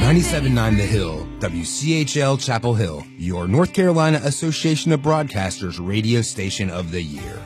97.9 The Hill, WCHL Chapel Hill, your North Carolina Association of Broadcasters radio station of the year.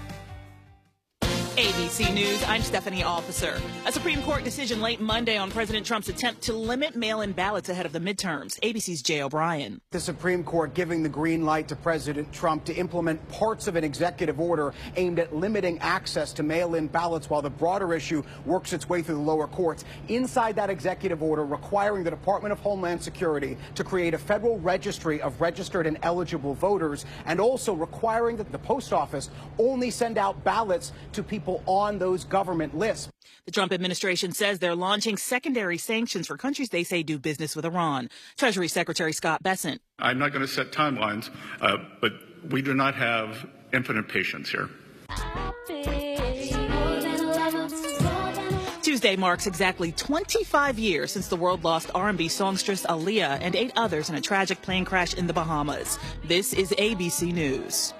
ABC News, I'm Stephanie Officer. A Supreme Court decision late Monday on President Trump's attempt to limit mail-in ballots ahead of the midterms. ABC's Jay O'Brien. The Supreme Court giving the green light to President Trump to implement parts of an executive order aimed at limiting access to mail-in ballots while the broader issue works its way through the lower courts. Inside that executive order requiring the Department of Homeland Security to create a federal registry of registered and eligible voters, and also requiring that the post office only send out ballots to people on those government lists. The Trump administration says they're launching secondary sanctions for countries they say do business with Iran. Treasury Secretary Scott Bessent. I'm not going to set timelines, but we do not have infinite patience here. Tuesday marks exactly 25 years since the world lost R&B songstress Aaliyah and 8 others in a tragic plane crash in the Bahamas. This is ABC News.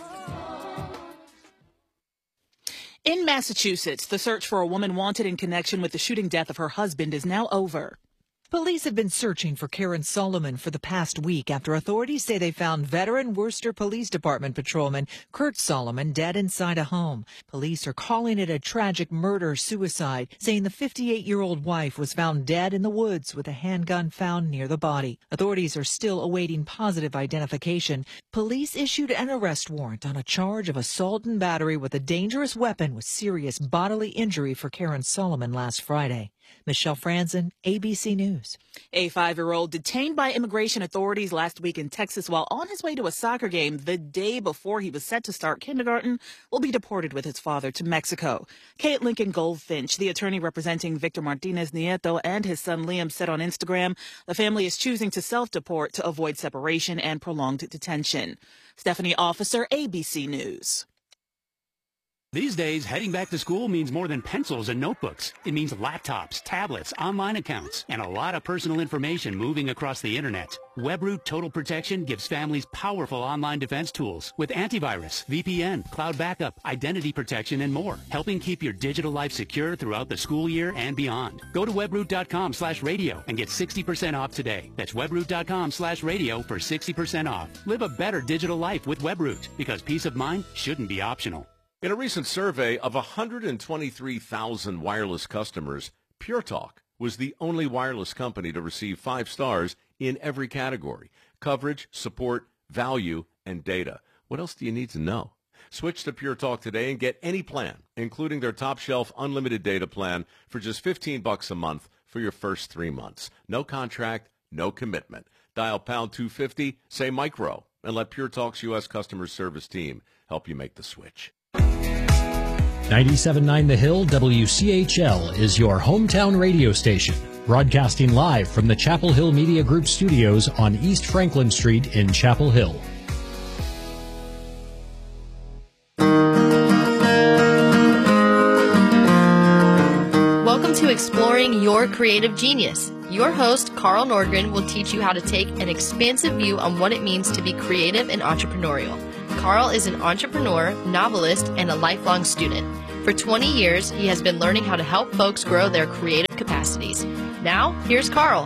In Massachusetts, the search for a woman wanted in connection with the shooting death of her husband is now over. Police have been searching for Karen Solomon for the past week after authorities say they found veteran Worcester Police Department patrolman Kurt Solomon dead inside a home. Police are calling it a tragic murder-suicide, saying the 58-year-old wife was found dead in the woods with a handgun found near the body. Authorities are still awaiting positive identification. Police issued an arrest warrant on a charge of assault and battery with a dangerous weapon with serious bodily injury for Karen Solomon last Friday. Michelle Franzen, ABC News. A 5-year-old detained by immigration authorities last week in Texas while on his way to a soccer game the day before he was set to start kindergarten will be deported with his father to Mexico. Kate Lincoln Goldfinch, the attorney representing Victor Martinez Nieto and his son Liam, said on Instagram the family is choosing to self-deport to avoid separation and prolonged detention. Stephanie Officer, ABC News. These days, heading back to school means more than pencils and notebooks. It means laptops, tablets, online accounts, and a lot of personal information moving across the internet. WebRoot Total Protection gives families powerful online defense tools with antivirus, VPN, cloud backup, identity protection, and more, helping keep your digital life secure throughout the school year and beyond. Go to webroot.com/radio and get 60% off today. That's webroot.com/radio for 60% off. Live a better digital life with WebRoot, because peace of mind shouldn't be optional. In a recent survey of 123,000 wireless customers, Pure Talk was the only wireless company to receive 5 stars in every category: coverage, support, value, and data. What else do you need to know? Switch to Pure Talk today and get any plan, including their top-shelf unlimited data plan, for just $15 a month for your first 3 months. No contract, no commitment. Dial pound 250, say micro, and let Pure Talk's U.S. customer service team help you make the switch. 97.9 The Hill, WCHL, is your hometown radio station, broadcasting live from the Chapel Hill Media Group studios on East Franklin Street in Chapel Hill. Welcome to Exploring Your Creative Genius. Your host, Carl Nordgren, will teach you how to take an expansive view on what it means to be creative and entrepreneurial. Carl is an entrepreneur, novelist, and a lifelong student. For 20 years, he has been learning how to help folks grow their creative capacities. Now, here's Carl.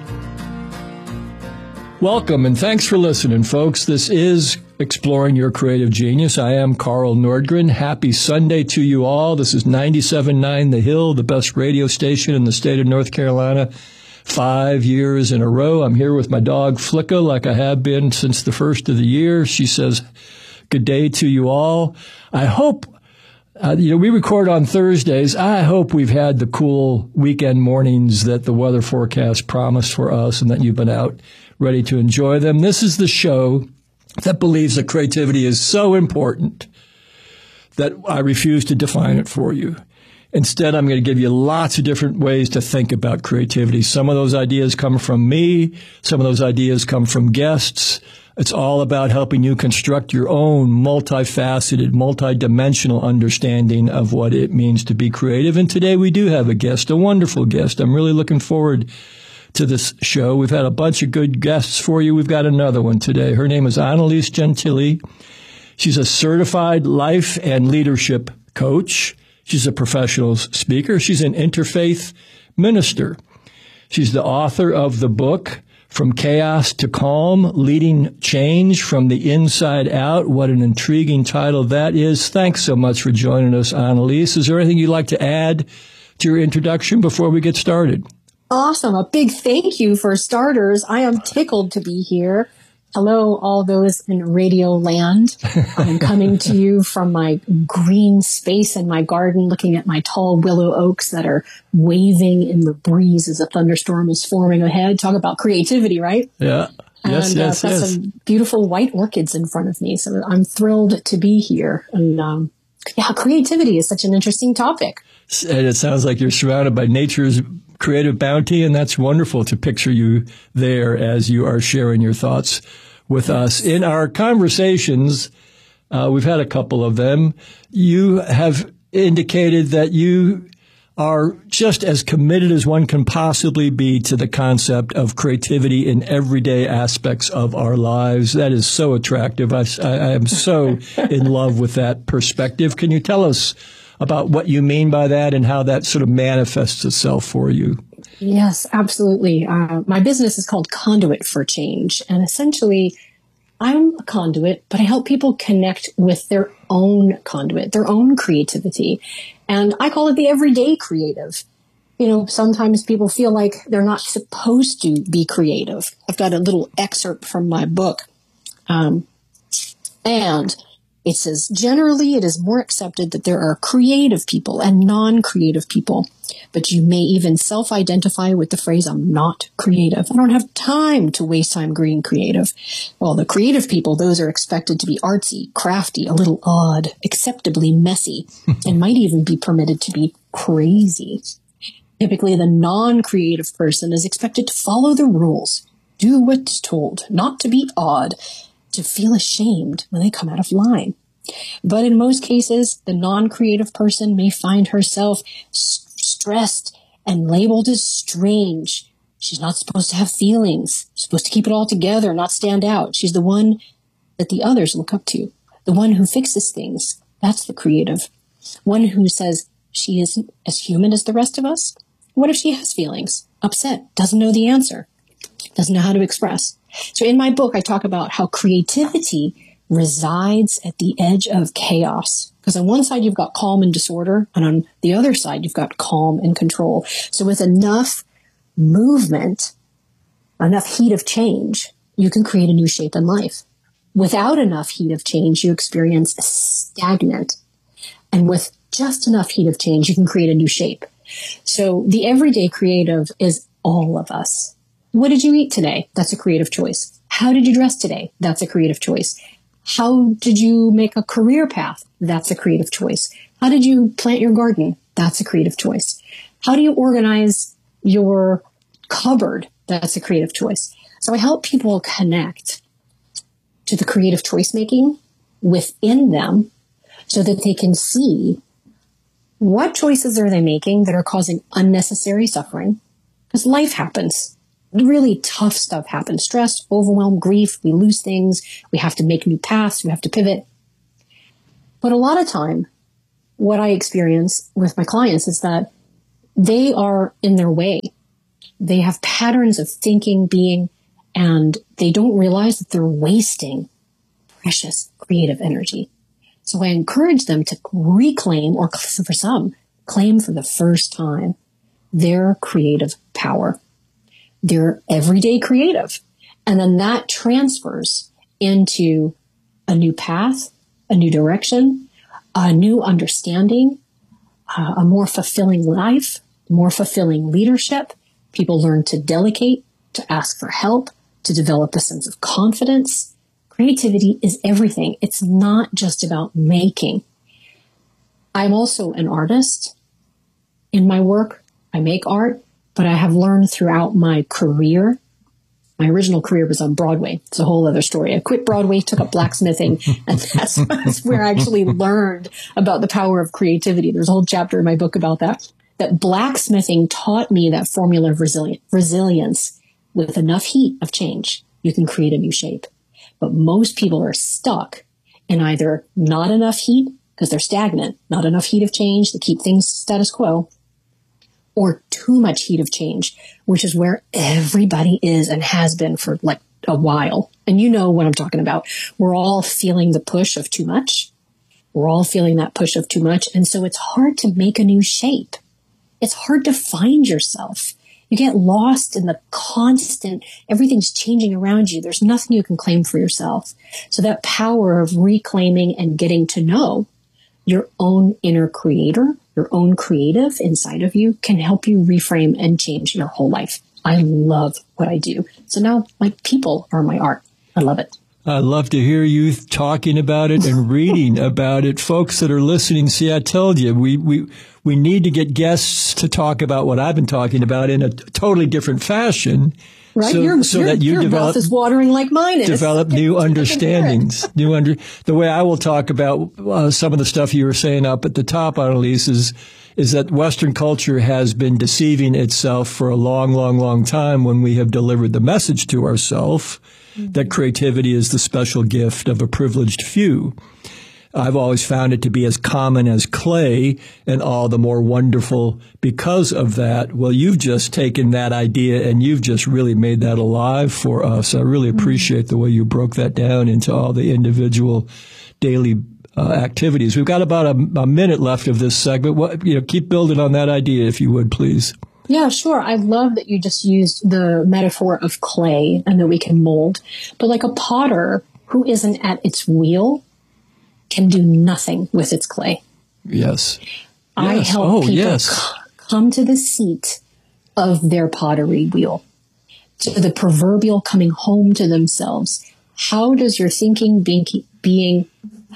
Welcome, and thanks for listening, folks. This is Exploring Your Creative Genius. I am Carl Nordgren. Happy Sunday to you all. This is 97.9 The Hill, the best radio station in the state of North Carolina. 5 years in a row. I'm here with my dog, Flicka, like I have been since the first of the year. She says, good day to you all. I hope, we record on Thursdays. I hope we've had the cool weekend mornings that the weather forecast promised for us and that you've been out ready to enjoy them. This is the show that believes that creativity is so important that I refuse to define it for you. Instead, I'm going to give you lots of different ways to think about creativity. Some of those ideas come from me. Some of those ideas come from guests. It's all about helping you construct your own multifaceted, multidimensional understanding of what it means to be creative. And today we do have a guest, a wonderful guest. I'm really looking forward to this show. We've had a bunch of good guests for you. We've got another one today. Her name is Annalise Gentili. She's a certified life and leadership coach. She's a professional speaker. She's an interfaith minister. She's the author of the book, From Chaos to Calm, Leading Change from the Inside Out. What an intriguing title that is. Thanks so much for joining us, Annalise. Is there anything you'd like to add to your introduction before we get started? Awesome. A big thank you for starters. I am tickled to be here. Hello, all those in radio land. I'm coming to you from my green space in my garden, looking at my tall willow oaks that are waving in the breeze as a thunderstorm is forming ahead. Talk about creativity, right? Yeah. Yes, and yes, got yes. some beautiful white orchids in front of me. So I'm thrilled to be here. And creativity is such an interesting topic. And it sounds like you're surrounded by nature's creative bounty, and that's wonderful to picture you there as you are sharing your thoughts with us. In our conversations, we've had a couple of them. You have indicated that you are just as committed as one can possibly be to the concept of creativity in everyday aspects of our lives. That is so attractive. I am so in love with that perspective. Can you tell us about what you mean by that and how that sort of manifests itself for you? Yes, absolutely. My business is called Conduit for Change. And essentially, I'm a conduit, but I help people connect with their own conduit, their own creativity. And I call it the everyday creative. You know, sometimes people feel like they're not supposed to be creative. I've got a little excerpt from my book. And it says, generally, it is more accepted that there are creative people and non-creative people. But you may even self-identify with the phrase, I'm not creative. I don't have time to waste time being creative. Well, the creative people, those are expected to be artsy, crafty, a little odd, acceptably messy, and might even be permitted to be crazy. Typically, the non-creative person is expected to follow the rules, do what's told, not to be odd, to feel ashamed when they come out of line. But in most cases, the non-creative person may find herself stressed and labeled as strange. She's not supposed to have feelings, she's supposed to keep it all together, not stand out. She's the one that the others look up to, the one who fixes things. That's the creative. One who says she isn't as human as the rest of us. What if she has feelings, upset, doesn't know the answer, doesn't know how to express? So in my book, I talk about how creativity resides at the edge of chaos. Because on one side, you've got calm and disorder, and on the other side, you've got calm and control. So with enough movement, enough heat of change, you can create a new shape in life. Without enough heat of change, you experience stagnant. And with just enough heat of change, you can create a new shape. So the everyday creative is all of us. What did you eat today? That's a creative choice. How did you dress today? That's a creative choice. How did you make a career path? That's a creative choice. How did you plant your garden? That's a creative choice. How do you organize your cupboard? That's a creative choice. So I help people connect to the creative choice making within them so that they can see what choices are they making that are causing unnecessary suffering, because life happens. Really tough stuff happens. Stress, overwhelm, grief. We lose things. We have to make new paths. We have to pivot. But a lot of time, what I experience with my clients is that they are in their way. They have patterns of thinking, being, and they don't realize that they're wasting precious creative energy. So I encourage them to reclaim, or for some, claim for the first time, their creative power. They're everyday creative. And then that transfers into a new path, a new direction, a new understanding, a more fulfilling life, more fulfilling leadership. People learn to delegate, to ask for help, to develop a sense of confidence. Creativity is everything. It's not just about making. I'm also an artist. In my work, I make art. But I have learned throughout my career, my original career was on Broadway. It's a whole other story. I quit Broadway, took up blacksmithing, and that's where I actually learned about the power of creativity. There's a whole chapter in my book about that. That blacksmithing taught me that formula of resilience. With enough heat of change, you can create a new shape. But most people are stuck in either not enough heat, because they're stagnant, not enough heat of change to keep things status quo, or too much heat of change, which is where everybody is and has been for like a while. And you know what I'm talking about. We're all feeling the push of too much. We're all feeling that push of too much. And so it's hard to make a new shape. It's hard to find yourself. You get lost in the constant, everything's changing around you. There's nothing you can claim for yourself. So that power of reclaiming and getting to know your own inner creator, your own creative inside of you can help you reframe and change your whole life. I love what I do. So now my people are my art. I love it. I love to hear you talking about it and reading about it. Folks that are listening, see, I told you, we need to get guests to talk about what I've been talking about in a totally different fashion. Right, So that you your develop, mouth is watering like mine is. Develop new understandings. The way I will talk about some of the stuff you were saying up at the top, Annalise, is that Western culture has been deceiving itself for a long, long, long time when we have delivered the message to ourselves that creativity is the special gift of a privileged few. I've always found it to be as common as clay and all the more wonderful because of that. Well, you've just taken that idea and you've just really made that alive for us. I really appreciate the way you broke that down into all the individual daily activities. We've got about a minute left of this segment. Keep building on that idea if you would, please. Yeah, sure. I love that you just used the metaphor of clay and that we can mold. But like a potter who isn't at its wheel can do nothing with its clay. Yes. I help people come to the seat of their pottery wheel, to the proverbial coming home to themselves. How does your thinking, being,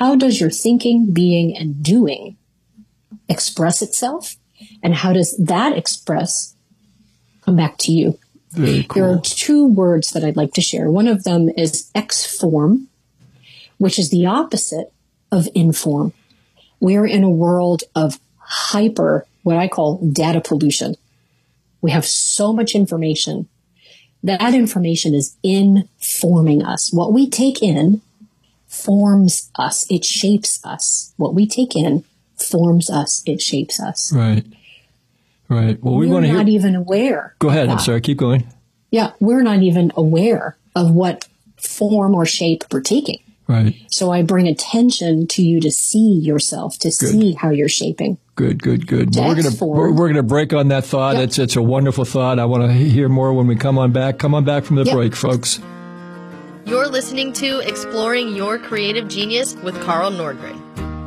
and doing express itself? And how does that express come back to you? Very cool. There are two words that I'd like to share. One of them is X-form, which is the opposite of inform. We're in a world of what I call data pollution. We have so much information. That information is informing us. What we take in forms us. It shapes us. What we take in forms us. It shapes us. Right. Right. Well, we're not even aware. Go ahead. I'm sorry. Keep going. Yeah. We're not even aware of what form or shape we're taking. Right. So I bring attention to you to see yourself, to see how you're shaping. Good. Well, we're gonna break on that thought. Yep. It's a wonderful thought. I want to hear more when we come on back. Come on back from the break, folks. You're listening to Exploring Your Creative Genius with Carl Nordgren.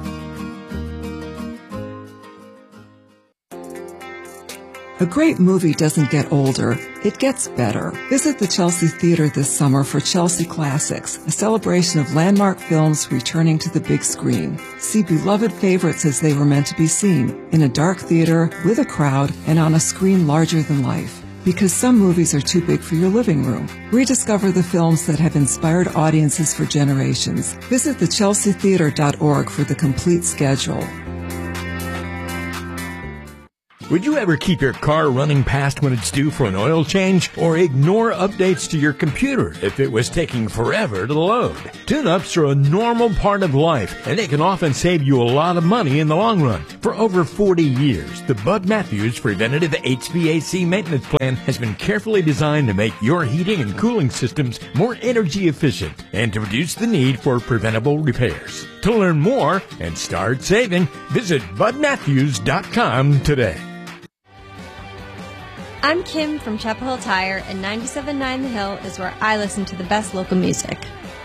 A great movie doesn't get older, it gets better. Visit the Chelsea Theater this summer for Chelsea Classics, a celebration of landmark films returning to the big screen. See beloved favorites as they were meant to be seen, in a dark theater, with a crowd, and on a screen larger than life. Because some movies are too big for your living room. Rediscover the films that have inspired audiences for generations. Visit thechelseatheater.org for the complete schedule. Would you ever keep your car running past when it's due for an oil change? Or ignore updates to your computer if it was taking forever to load? Tune-ups are a normal part of life, and they can often save you a lot of money in the long run. For over 40 years, the Bud Matthews Preventative HVAC Maintenance Plan has been carefully designed to make your heating and cooling systems more energy efficient and to reduce the need for preventable repairs. To learn more and start saving, visit budmatthews.com today. I'm Kim from Chapel Hill Tire, and 97.9 The Hill is where I listen to the best local music.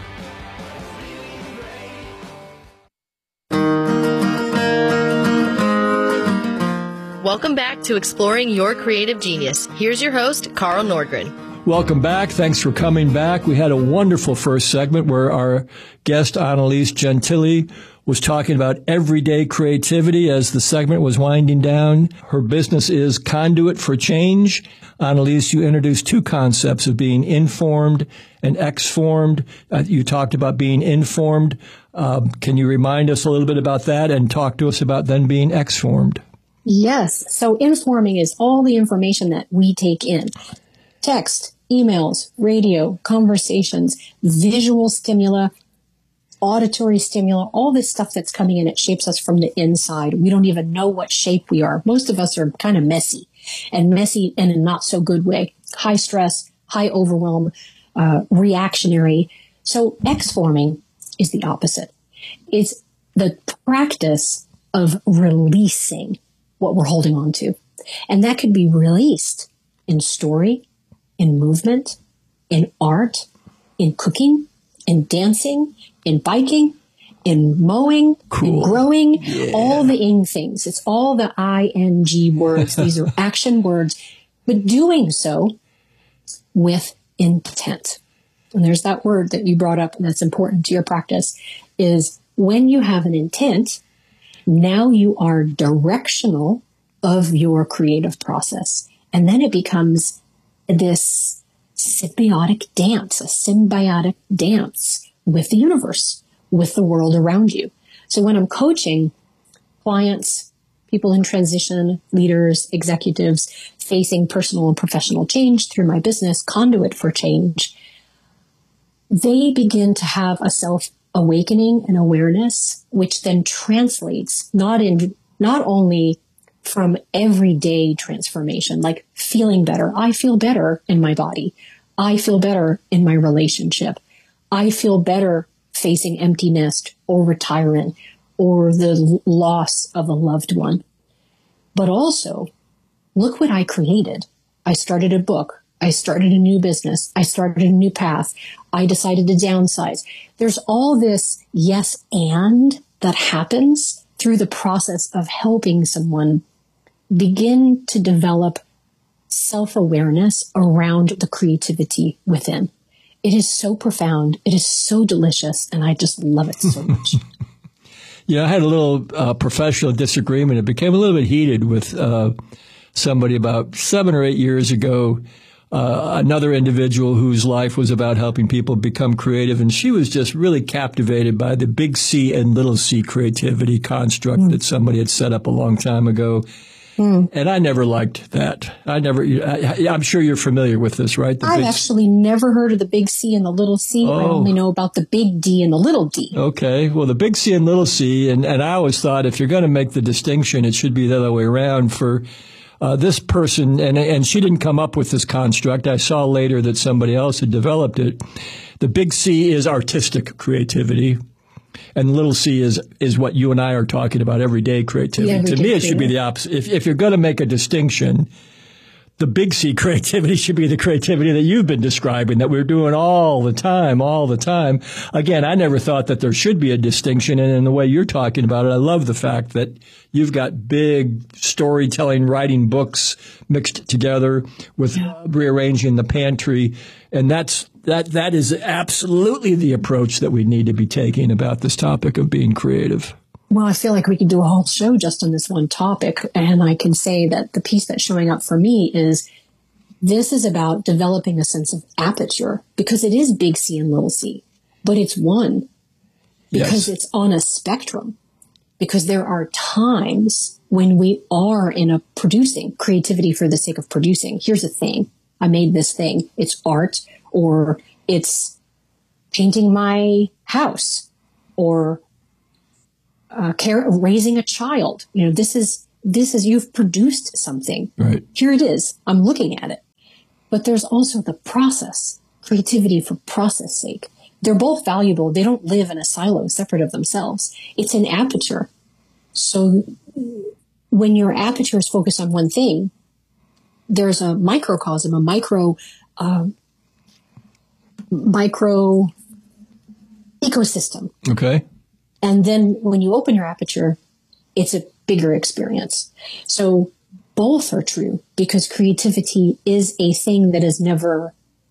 Welcome back to Exploring Your Creative Genius. Here's your host, Carl Nordgren. Welcome back. Thanks for coming back. We had a wonderful first segment where our guest, Annalise Gentili, was talking about everyday creativity as the segment was winding down. Her business is Conduit for Change. Annalise, you introduced two concepts of being informed and exformed. You talked about being informed. Can you remind us a little bit about that and talk to us about then being exformed? Yes. So informing is all the information that we take in. Text, emails, radio, conversations, visual stimuli, auditory stimuli, all this stuff that's coming in, it shapes us from the inside. We don't even know what shape we are. Most of us are kind of messy in a not so good way. High stress, high overwhelm, reactionary. So X-forming is the opposite. It's the practice of releasing what we're holding on to. And that could be released in story, in movement, in art, in cooking, in dancing, in biking, in mowing, in growing, all the ing things. It's all the ING words. These are action words, but doing so with intent. And there's that word that you brought up, and that's important to your practice, is when you have an intent, now you are directional of your creative process. And then it becomes this symbiotic dance with the universe, with the world around you. So when I'm coaching clients, people in transition, leaders, executives facing personal and professional change through my business, Conduit for Change, they begin to have a self-awakening and awareness, which then translates not only from everyday transformation, like feeling better. I feel better in my body. I feel better in my relationship. I feel better facing empty nest or retirement or the loss of a loved one. But also, look what I created. I started a book. I started a new business. I started a new path. I decided to downsize. There's all this yes and that happens through the process of helping someone begin to develop self-awareness around the creativity within. It is so profound. It is so delicious. And I just love it so much. Yeah, I had a little professional disagreement. It became a little bit heated with somebody about 7 or 8 years ago. Another individual whose life was about helping people become creative. And she was just really captivated by the big C and little c creativity construct that somebody had set up a long time ago. And I never liked that. I'm sure you're familiar with this, right? I've actually never heard of the big C and the little c. I only know about the big D and the little d. Okay. Well, the big C and little c, and I always thought if you're going to make the distinction, it should be the other way around for this person. And she didn't come up with this construct. I saw later that somebody else had developed it. The big C is artistic creativity. And little c is what you and I are talking about, everyday creativity. To me, it should be the opposite. If you're going to make a distinction, the big C creativity should be the creativity that you've been describing, that we're doing all the time. Again, I never thought that there should be a distinction. And in the way you're talking about it, I love the fact that you've got big storytelling, writing books mixed together with rearranging the pantry. And that is absolutely the approach that we need to be taking about this topic of being creative. Well, I feel like we could do a whole show just on this one topic. And I can say that the piece that's showing up for me is this is about developing a sense of aperture, because it is big C and little c, but it's one because it's on a spectrum, because there are times when we are in a producing creativity for the sake of producing. Here's the thing. I made this thing. It's art, or it's painting my house, or raising a child. This is you've produced something. Right. Here it is. I'm looking at it. But there's also the process, creativity for process sake. They're both valuable. They don't live in a silo separate of themselves. It's an aperture. So when your aperture is focused on one thing, there's a microcosm, a micro ecosystem. Okay. And then when you open your aperture, it's a bigger experience. So both are true, because creativity is a thing that is never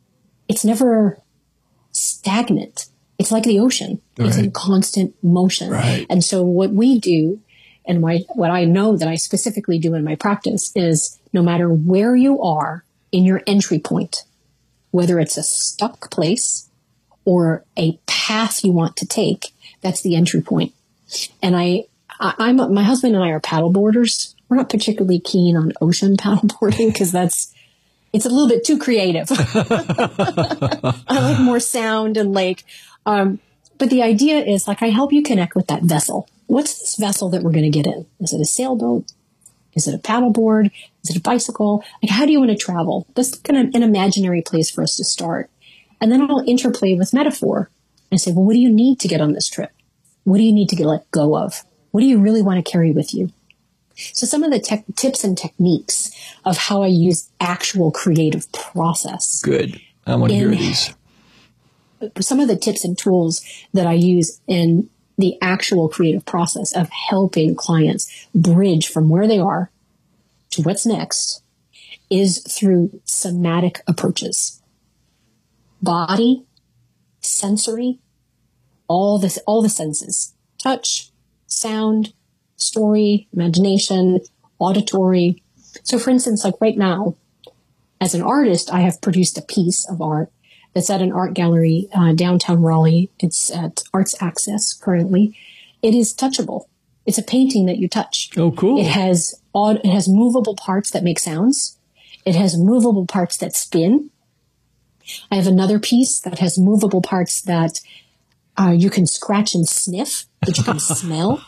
stagnant. It's like the ocean. Right. It's in constant motion. Right. And so what we do, and what I know that I specifically do in my practice, is no matter where you are in your entry point, whether it's a stuck place or a path you want to take, that's the entry point. And my husband and I are paddle boarders. We're not particularly keen on ocean paddle boarding because it's a little bit too creative. I like more sound and lake. But the idea is like I help you connect with that vessel. What's this vessel that we're going to get in? Is it a sailboat? Is it a paddleboard? Is it a bicycle? Like, how do you want to travel? That's kind of an imaginary place for us to start. And then I'll interplay with metaphor and say, well, what do you need to get on this trip? What do you need to let go of? What do you really want to carry with you? So some of the tips and techniques of how I use actual creative process. Good. I want to hear these. Some of the tips and tools that I use in the actual creative process of helping clients bridge from where they are to what's next is through somatic approaches. Body, sensory, all the senses, touch, sound, story, imagination, auditory. So for instance, like right now, as an artist, I have produced a piece of art that's at an art gallery downtown Raleigh. It's at Arts Access currently. It is touchable. It's a painting that you touch. Oh, cool. It has movable parts that make sounds. It has movable parts that spin. I have another piece that has movable parts that you can scratch and sniff, that you can smell.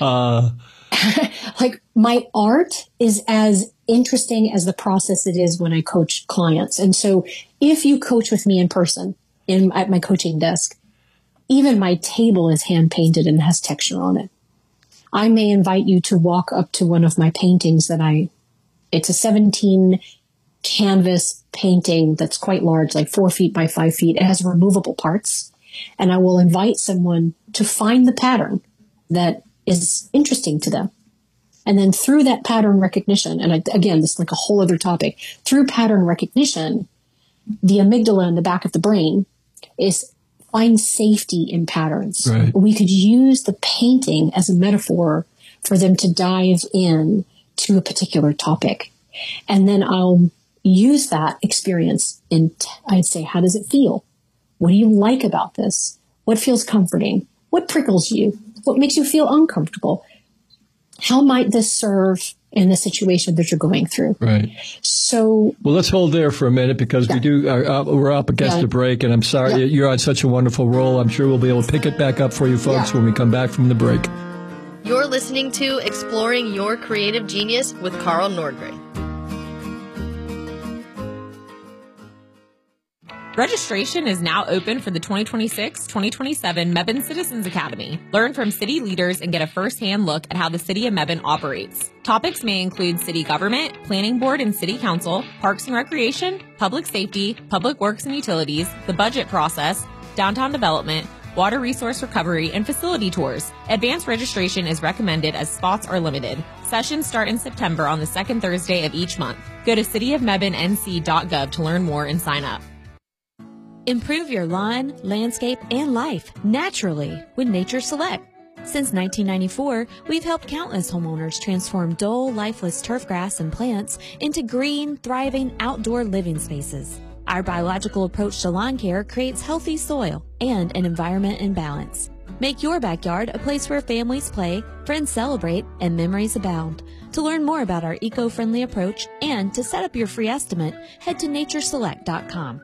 Like my art is as interesting as the process it is when I coach clients. And so if you coach with me in person at my coaching desk, even my table is hand painted and has texture on it. I may invite you to walk up to one of my paintings it's a 17 canvas painting that's quite large, like 4 feet by 5 feet. It has removable parts. And I will invite someone to find the pattern that is interesting to them. And then through that pattern recognition, and again, this is like a whole other topic, through pattern recognition, the amygdala in the back of the brain finds safety in patterns. Right. We could use the painting as a metaphor for them to dive in to a particular topic. And then I'll use that experience I'd say, how does it feel? What do you like about this? What feels comforting? What prickles you? What makes you feel uncomfortable? How might this serve in the situation that you're going through? Right. So, well, let's hold there for a minute because we're up against the break, and I'm sorry you're on such a wonderful roll. I'm sure we'll be able to pick it back up for you folks when we come back from the break. You're listening to Exploring Your Creative Genius with Carl Nordgren. Registration is now open for the 2026-2027 Mebane Citizens Academy. Learn from city leaders and get a first-hand look at how the city of Mebane operates. Topics may include city government, planning board and city council, parks and recreation, public safety, public works and utilities, the budget process, downtown development, water resource recovery, and facility tours. Advanced registration is recommended as spots are limited. Sessions start in September on the second Thursday of each month. Go to cityofmebanenc.gov to learn more and sign up. Improve your lawn, landscape, and life naturally with Nature Select. Since 1994, we've helped countless homeowners transform dull, lifeless turf grass and plants into green, thriving outdoor living spaces. Our biological approach to lawn care creates healthy soil and an environment in balance. Make your backyard a place where families play, friends celebrate, and memories abound. To learn more about our eco-friendly approach and to set up your free estimate, head to natureselect.com.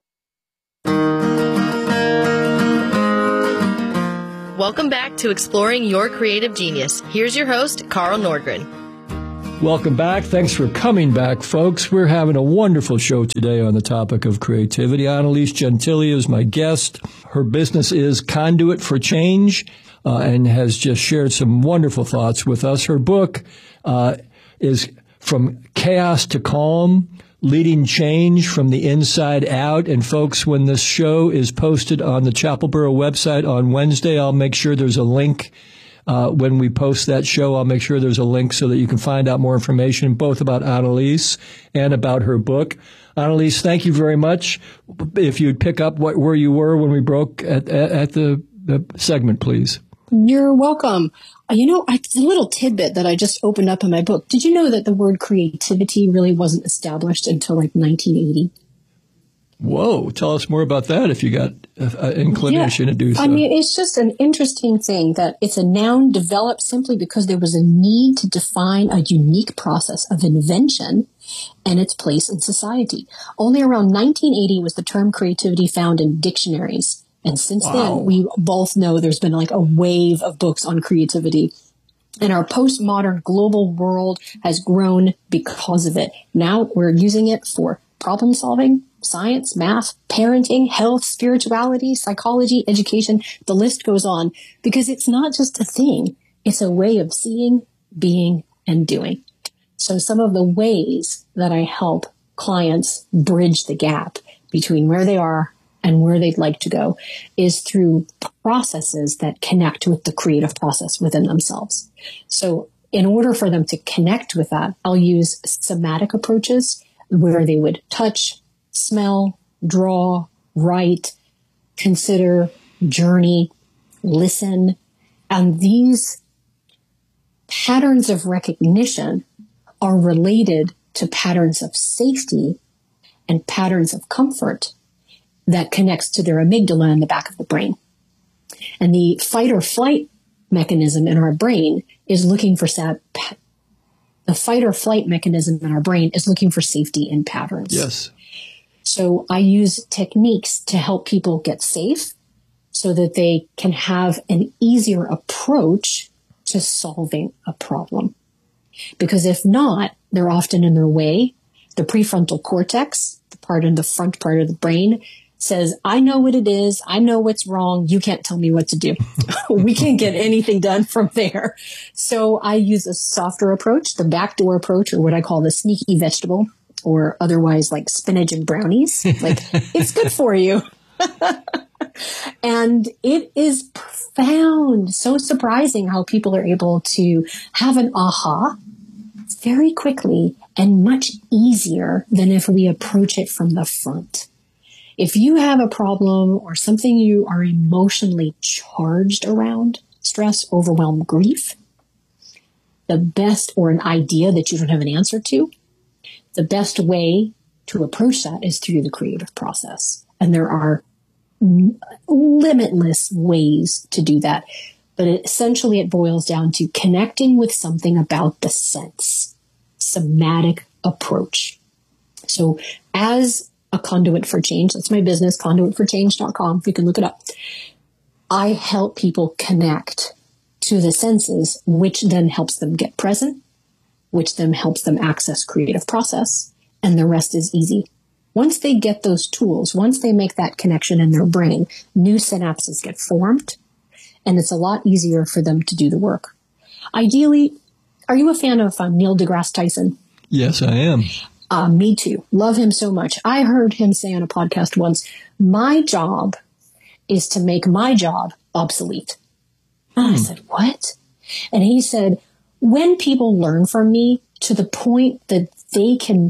Welcome back to Exploring Your Creative Genius. Here's your host, Carl Nordgren. Welcome back. Thanks for coming back, folks. We're having a wonderful show today on the topic of creativity. Annalise Gentili is my guest. Her business is Conduit for Change and has just shared some wonderful thoughts with us. Her book is From Chaos to Calm, Leading Change from the Inside Out. And folks, when this show is posted on the Chapelboro website on Wednesday, I'll make sure there's a link. When we post that show, I'll make sure there's a link so that you can find out more information both about Annalise and about her book. Annalise, thank you very much. If you'd pick up where you were when we broke at the segment, please. You're welcome. It's a little tidbit that I just opened up in my book. Did you know that the word creativity really wasn't established until like 1980? Whoa. Tell us more about that if you got inclination to do so. I mean, it's just an interesting thing that it's a noun developed simply because there was a need to define a unique process of invention and its place in society. Only around 1980 was the term creativity found in dictionaries And since then, we both know there's been like a wave of books on creativity. And our postmodern global world has grown because of it. Now we're using it for problem solving, science, math, parenting, health, spirituality, psychology, education. The list goes on because it's not just a thing. It's a way of seeing, being, and doing. So some of the ways that I help clients bridge the gap between where they are and where they'd like to go is through processes that connect with the creative process within themselves. So in order for them to connect with that, I'll use somatic approaches where they would touch, smell, draw, write, consider, journey, listen. And these patterns of recognition are related to patterns of safety and patterns of comfort that connects to their amygdala in the back of the brain. And the fight or flight mechanism in our brain is looking for the fight or flight mechanism in our brain is looking for safety in patterns. Yes. So I use techniques to help people get safe so that they can have an easier approach to solving a problem. Because if not, they're often in their way. The prefrontal cortex, the part in the front part of the brain, says, I know what it is. I know what's wrong. You can't tell me what to do. We can't get anything done from there. So I use a softer approach, the backdoor approach, or what I call the sneaky vegetable, or otherwise like spinach and brownies. Like, it's good for you. And it is profound. So surprising how people are able to have an aha very quickly and much easier than if we approach it from the front. If you have a problem or something you are emotionally charged around, stress, overwhelm, grief, the best, or an idea that you don't have an answer to, the best way to approach that is through the creative process. And there are limitless ways to do that. But essentially it boils down to connecting with something about the sense, somatic approach. So as a conduit for change, that's my business, conduitforchange.com. You can look it up. I help people connect to the senses, which then helps them get present, which then helps them access creative process, and the rest is easy. Once they get those tools, once they make that connection in their brain, new synapses get formed, and it's a lot easier for them to do the work. Ideally, are you a fan of Neil deGrasse Tyson? Yes, I am. Me too. Love him so much. I heard him say on a podcast once, my job is to make my job obsolete. And I said, what? And he said, when people learn from me to the point that they can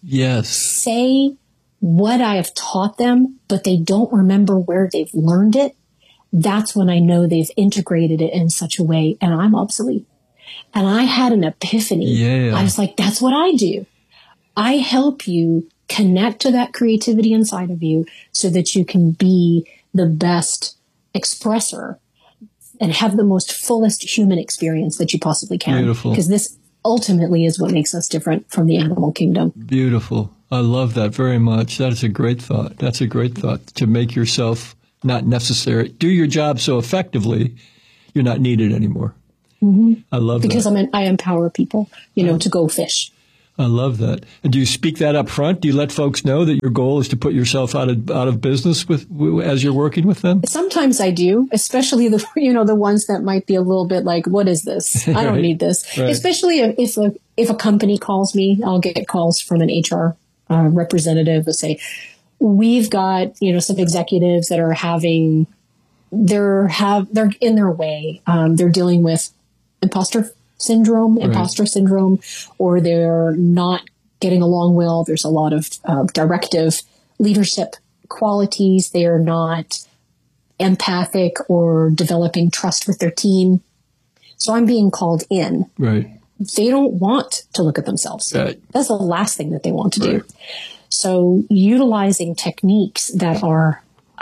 say what I have taught them, but they don't remember where they've learned it, that's when I know they've integrated it in such a way and I'm obsolete. And I had an epiphany. Yeah. I was like, that's what I do. I help you connect to that creativity inside of you so that you can be the best expressor and have the most fullest human experience that you possibly can. Beautiful. Because this ultimately is what makes us different from the animal kingdom. Beautiful. I love that very much. That is a great thought. That's a great thought, to make yourself not necessary. Do your job so effectively, you're not needed anymore. Mm-hmm. I love because that. I empower people, to go fish. I love that. And do you speak that up front? Do you let folks know that your goal is to put yourself out of business as you're working with them? Sometimes I do, especially the ones that might be a little bit like, what is this? I don't need this. Right. Especially if a company calls me, I'll get calls from an HR representative that say, we've got, some executives that are they're in their way. They're dealing with imposter syndrome, or they're not getting along well. There's a lot of directive leadership qualities. They are not empathic or developing trust with their team. So I'm being called in. Right. They don't want to look at themselves. Right. That's the last thing that they want to do. So utilizing techniques that are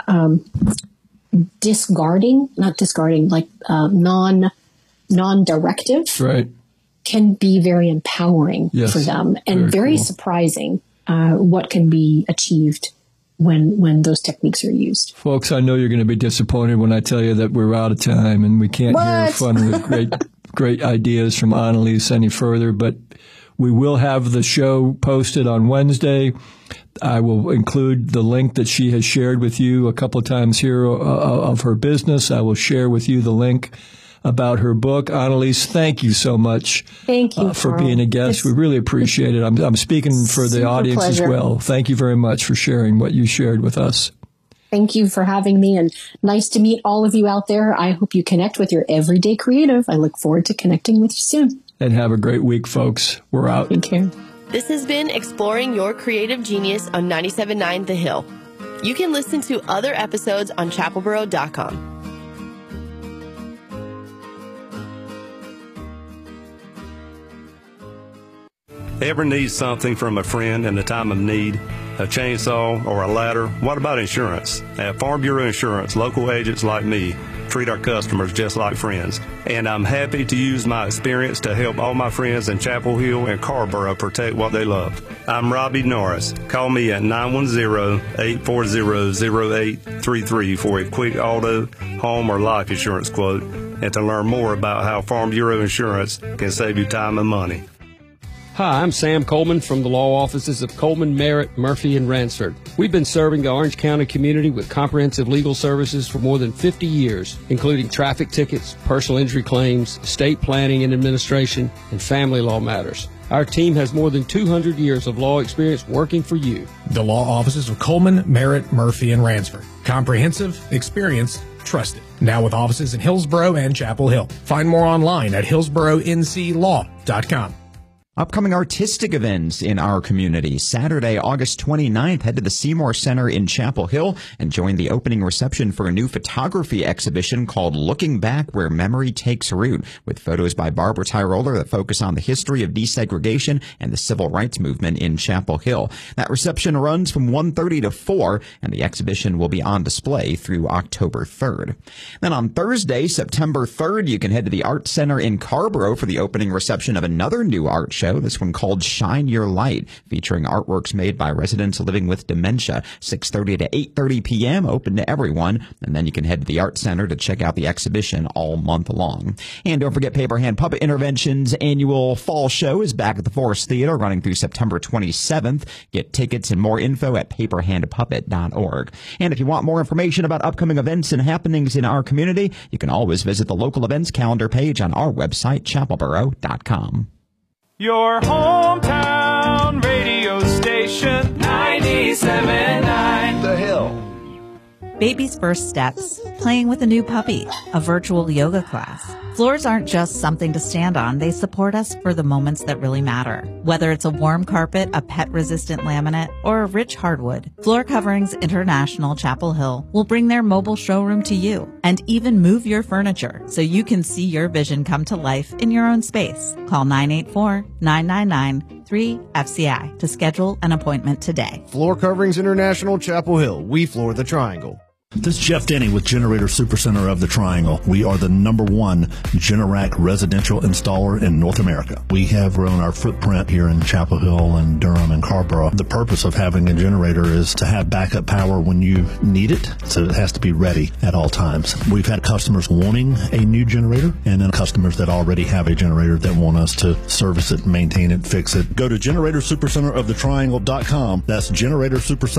non-directive, right, can be very empowering for them and very surprising what can be achieved when those techniques are used. Folks, I know you're going to be disappointed when I tell you that we're out of time and we can't hear fun of the great ideas from Annalise any further, but we will have the show posted on Wednesday. I will include the link that she has shared with you a couple of times here of her business. I will share with you the link about her book. Annalise, thank you so much. Thank you for being a guest. We really appreciate it. I'm speaking for the audience pleasure. As well. Thank you very much for sharing what you shared with us. Thank you for having me, and nice to meet all of you out there. I hope you connect with your everyday creative. I look forward to connecting with you soon. And have a great week, folks. We're out. Take care. This has been Exploring Your Creative Genius on 97.9 The Hill. You can listen to other episodes on chapelboro.com. Ever need something from a friend in the time of need? A chainsaw or a ladder? What about insurance? At Farm Bureau Insurance, local agents like me treat our customers just like friends. And I'm happy to use my experience to help all my friends in Chapel Hill and Carrboro protect what they love. I'm Robbie Norris. Call me at 910-840-0833 for a quick auto, home, or life insurance quote, and to learn more about how Farm Bureau Insurance can save you time and money. Hi, I'm Sam Coleman from the law offices of Coleman, Merritt, Murphy, and Ransford. We've been serving the Orange County community with comprehensive legal services for more than 50 years, including traffic tickets, personal injury claims, estate planning and administration, and family law matters. Our team has more than 200 years of law experience working for you. The law offices of Coleman, Merritt, Murphy, and Ransford. Comprehensive, experienced, trusted. Now with offices in Hillsborough and Chapel Hill. Find more online at hillsboroughnclaw.com. Upcoming artistic events in our community. Saturday, August 29th, head to the Seymour Center in Chapel Hill and join the opening reception for a new photography exhibition called Looking Back Where Memory Takes Root, with photos by Barbara Tyroller that focus on the history of desegregation and the civil rights movement in Chapel Hill. That reception runs from 1:30 to 4, and the exhibition will be on display through October 3rd. Then on Thursday, September 3rd, you can head to the Art Center in Carrboro for the opening reception of another new art show. This one called Shine Your Light, featuring artworks made by residents living with dementia. 6:30 to 8:30 p.m., open to everyone. And then you can head to the Art Center to check out the exhibition all month long. And don't forget, Paper Hand Puppet Intervention's annual fall show is back at the Forest Theater, running through September 27th. Get tickets and more info at paperhandpuppet.org. And if you want more information about upcoming events and happenings in our community, you can always visit the local events calendar page on our website, chapelboro.com. Your hometown radio station, 97.9 The Hill. Baby's first steps, playing with a new puppy, a virtual yoga class. Floors aren't just something to stand on. They support us for the moments that really matter. Whether it's a warm carpet, a pet-resistant laminate, or a rich hardwood, Floor Coverings International Chapel Hill will bring their mobile showroom to you and even move your furniture so you can see your vision come to life in your own space. Call 984-999-3FCI to schedule an appointment today. Floor Coverings International Chapel Hill. We floor the triangle. This is Jeff Denny with Generator Supercenter of the Triangle. We are the #1 Generac residential installer in North America. We have grown our footprint here in Chapel Hill and Durham and Carrboro. The purpose of having a generator is to have backup power when you need it, so it has to be ready at all times. We've had customers wanting a new generator, and then customers that already have a generator that want us to service it, maintain it, fix it. Go to GeneratorSuperCenteroftheTriangle.com. That's Generator Supercenter